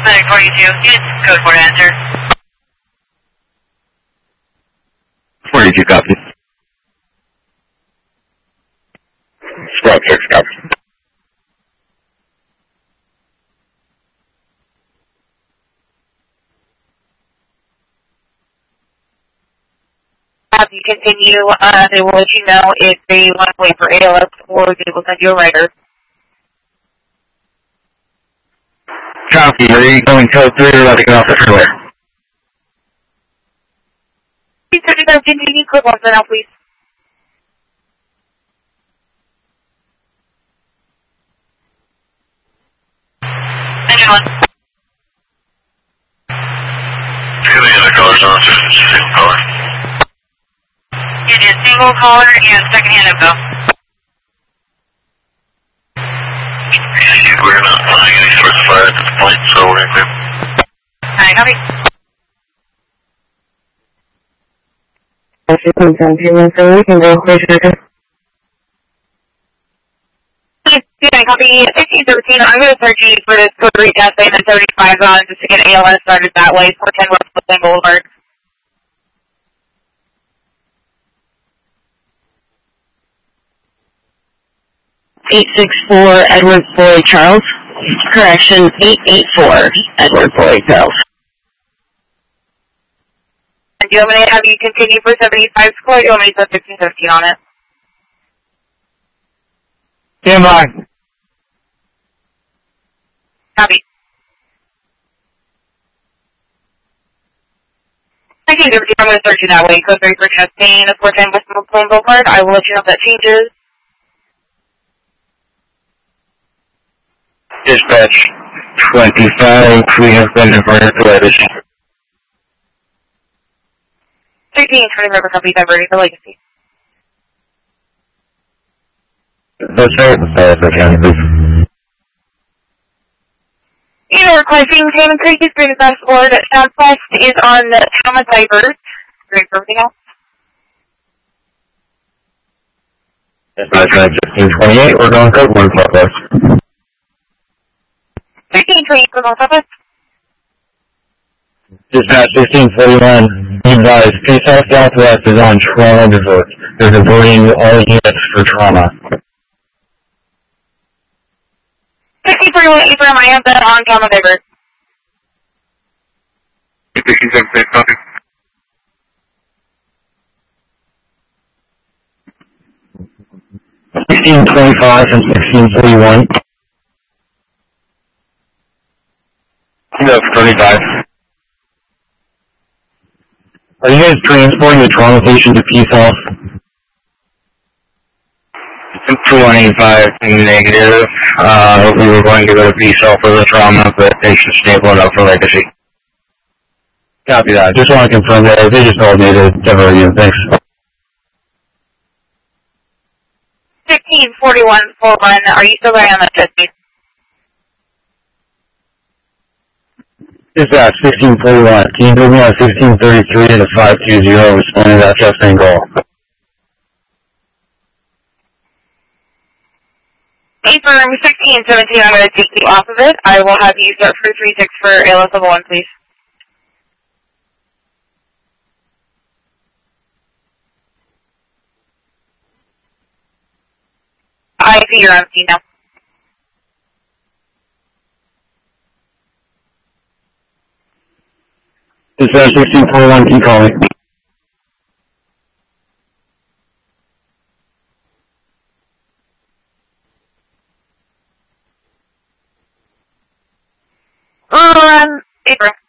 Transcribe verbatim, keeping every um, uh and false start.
Medic forty-two, units code four to enter. forty-two copy. Squad six copy. Have you continue, uh, they will let you know if they want to wait for A L S or they will send you a writer. Copy, are you going code three or about to get off the freeway? Please continue, clip on now, please. Anyone? Any other callers on? Single caller. It is single caller and second hand info. We're not flying any sorts of fire at this point, so we're going to clear. Alright, copy. Actually, comes down to you, so we can go clear second. Yeah, copy fifteen thirteen. I'm going to search you for this code three test and then seventy-five on just to get A L S started that way. four ten West Woodland Boulevard. eight six four Edward Floyd Charles. Correction, eight eight four Edward Floyd Charles. And do you want me to have you continue for seventy-five score or do you want me to put fifteen fifteen on it? Stand by. Copy. fifteen fifteen, I'm going to search you that way. Code three for testing. four ten West Woodland Boulevard. I will let you know if that changes. Dispatch twenty-five, we have been diverted to Legacy. thirteen twenty River Company diverted to Legacy. That's right, that's right. You know, requesting Salmon Creek is Green Fast Board. Southwest is on the Thomas Divers. Great for everything else. Dispatch fifteen twenty-eight, we're going code one Southwest. fifteen twenty for Southwest. Dispatch fifteen forty-one, be advised, Peace South Southwest is on trauma divert. They're diverting all units for trauma. fifteen forty-one, Ephraim, I have that on Thomas Divers. fifteen seventeen, copy. sixteen twenty-five and sixteen forty-one. No, thirty-five. Are you guys transporting the trauma patient to Peace Health? two one eight five negative. Uh, we were going to go to Peace Health for the trauma, but they should stable enough for Legacy. Copy that. Just want to confirm that. They just told me to divert you. Thanks. fifteen forty-one, full run. Are you still there on that test, please? Dispatch sixteen forty-one. Can you move me on sixteen thirty-three to five two zero responding to that chest and goal? Ephraim, sixteen seventeen, I'm going to take you off of it. I will have you start for three six for A L S level one, please. I see you're on scene now. Dispatch sixteen forty-one, can you call me? Um, Ephraim.